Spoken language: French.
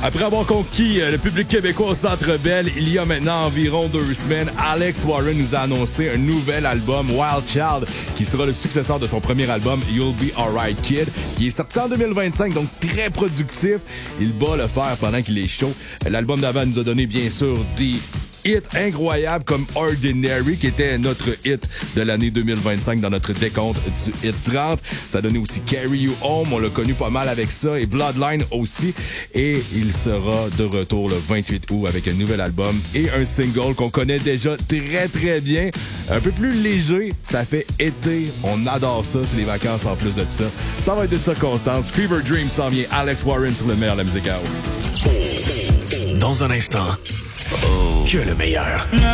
Après avoir conquis le public québécois au Centre Bell, il y a maintenant environ 2 semaines, Alex Warren nous a annoncé un nouvel album, Wild Child, qui sera le successeur de son premier album, You'll Be Alright Kid, qui est sorti en 2025, donc très productif. Il bat le fer pendant qu'il est chaud. L'album d'avant nous a donné, bien sûr, des hit incroyable comme Ordinary, qui était notre hit de l'année 2025 dans notre décompte du hit 30. Ça a donné aussi Carry You Home, on l'a connu pas mal avec ça, et Bloodline aussi. Et il sera de retour le 28 août avec un nouvel album et un single qu'on connaît déjà très très bien. Un peu plus léger, ça fait été, on adore ça, c'est les vacances en plus de ça. Ça va être de circonstances. Fever Dream s'en vient, Alex Warren sur le meilleur de la musique house. Dans un instant, que le meilleur.